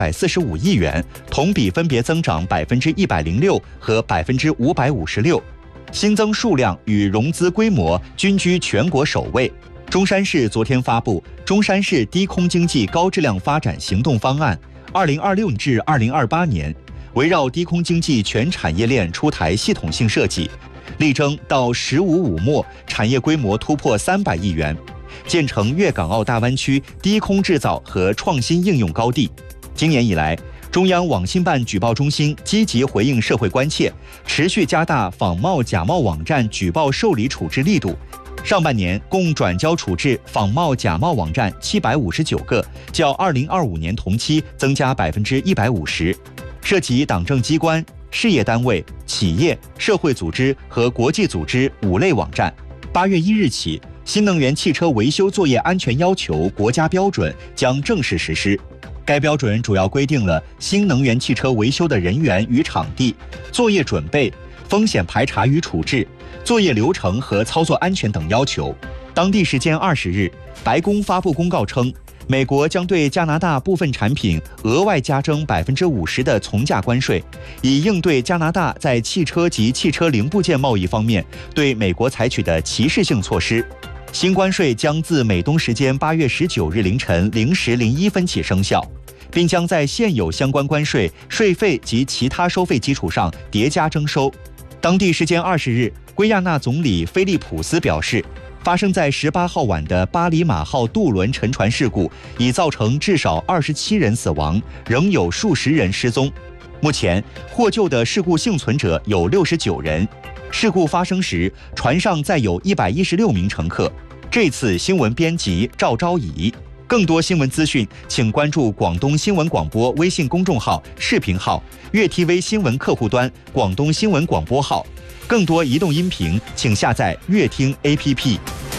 145亿元，同比分别增长106%和556%，新增数量与融资规模均居全国首位。中山市昨天发布《中山市低空经济高质量发展行动方案（2026至2028年）》，围绕低空经济全产业链出台系统性设计，力争到“15五末”产业规模突破300亿元，建成粤港澳大湾区低空制造和创新应用高地。今年以来，中央网信办举报中心积极回应社会关切，持续加大仿冒假冒网站举报受理处置力度。上半年共转交处置仿冒假冒网站759个，较2025年同期增加150%，涉及党政机关、事业单位、企业、社会组织和国际组织5类网站。8月1日起，新能源汽车维修作业安全要求国家标准将正式实施。该标准主要规定了新能源汽车维修的人员与场地、作业准备、风险排查与处置、作业流程和操作安全等要求。当地时间20日，白宫发布公告称，美国将对加拿大部分产品额外加征50%的从价关税，以应对加拿大在汽车及汽车零部件贸易方面对美国采取的歧视性措施。新关税将自美东时间8月19日凌晨0时01分起生效，并将在现有相关关税、税费及其他收费基础上叠加征收。当地时间20日，圭亚那总理菲利普斯表示，发生在18号晚的巴里马号渡轮沉船事故已造成至少27人死亡，仍有数十人失踪。目前获救的事故幸存者有69人。事故发生时，船上载有116名乘客。这次新闻编辑赵昭仪。更多新闻资讯，请关注广东新闻广播微信公众号、视频号、粤 TV 新闻客户端、广东新闻广播号。更多移动音频，请下载粤听 APP。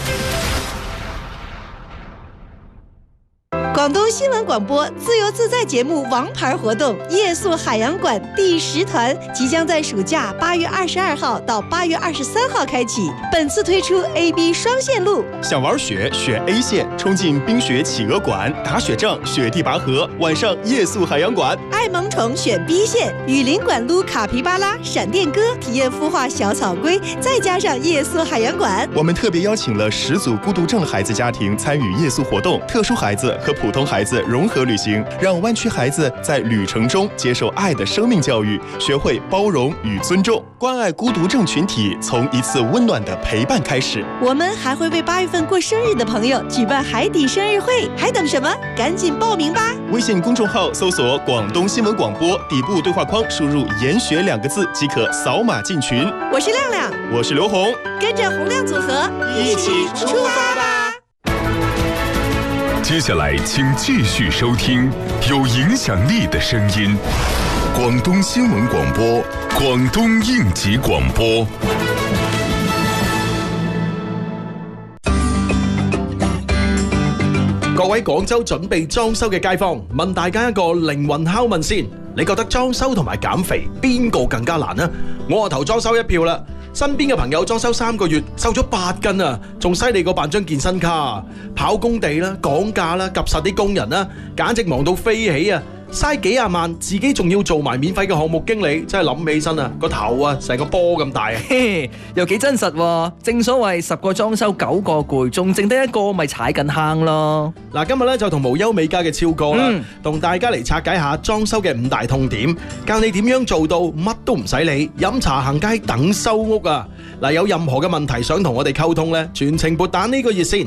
广东新闻广播自由自在节目王牌活动夜宿海洋馆第10团即将在暑假8月22号到8月23号开启，本次推出 A、B 双线路。 想玩雪选 A 线，冲进冰雪企鹅馆，打雪仗雪地拔河，晚上夜宿海洋馆。 爱萌宠选 B 线，雨林馆撸卡皮巴拉、闪电哥，体验孵化小草龟，再加上夜宿海洋馆。 我们特别邀请了10组孤独症孩子家庭参与夜宿活动，特殊孩子和普通孩子融合旅行，让湾区孩子在旅程中接受爱的生命教育，学会包容与尊重，关爱孤独症群体，从一次温暖的陪伴开始。 我们还会为8月份过生日的朋友举办海底生日会，还等什么？赶紧报名吧！ 微信公众号搜索广东新闻广播，底部对话框输入研学2个字即可扫码进群。 我是亮亮， 我是刘红， 跟着洪亮组合一起出发吧！ 接下来请继续收听有影响力的声音，广东新闻广播，广东应急广播。 各位廣州準備裝修嘅街坊，問大家一個靈魂拷問先，你覺得裝修同埋減肥邊個更加難呢？我投裝修1票啦。身邊嘅朋友裝修3個月，瘦咗8斤啊，仲犀利過辦張健身卡。跑工地啦，講價啦，及實啲工人啦，簡直忙到飛起啊！嘥幾廿萬，自己仲要做埋免費嘅項目經理，真係諗起身啊，個頭啊成個波咁大啊！ 又幾真實喎！正所謂10個裝修9個攰，仲剩得1個咪踩緊坑咯。 嗱，今日咧就同無憂美家嘅超哥啦，同大家嚟拆解下裝修嘅5大痛點，教你點樣做到乜都唔使理，飲茶行街等收屋啊！嗱，有任何嘅問題想同我哋溝通咧，全程撥打呢個熱線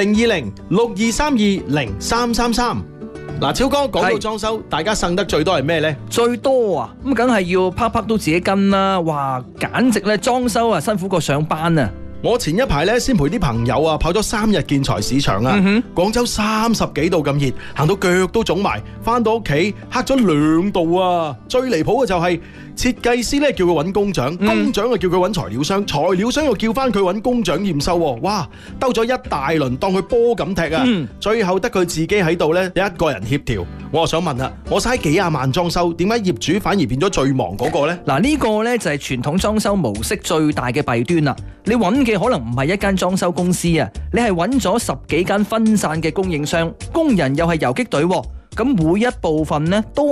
020-6232-0333。嗱，超哥講到裝修，大家呻得最多係咩呢？ 最多啊，咁梗係要啪啪都自己跟啦！哇，簡直咧裝修啊辛苦過上班啊！ 我前一排咧先陪啲朋友啊跑咗3日建材市場啊，廣州30幾度咁熱，行到腳都腫埋，翻到屋企黑咗2度啊！最離譜嘅就係設計師咧叫佢揾工長，工長又叫佢揾材料商，材料商又叫翻佢揾工長驗收喎，哇！兜咗一大輪當佢波咁踢啊！最後得佢自己喺度咧一個人協調。我又想問啦，我嘥幾廿萬裝修，點解業主反而變咗最忙嗰個呢？ 嗱，呢個呢就係傳統裝修模式最大嘅弊端啦。你揾嘅可能唔係一間裝修公司啊，你係揾咗10幾間分散嘅供應商，工人又係游擊隊喎。 咁每一部分呢都